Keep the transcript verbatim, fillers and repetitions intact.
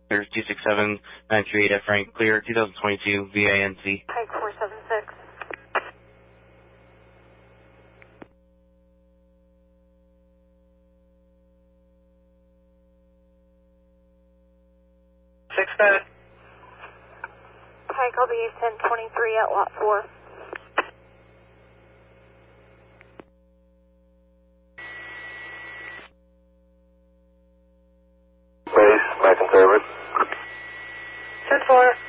There's two six seven nine three eight F Frank, clear two thousand twenty-two V A N C. Pike four seven six. six nine. Pike, I'll be ten twenty-three at lot four. Base, my conservative.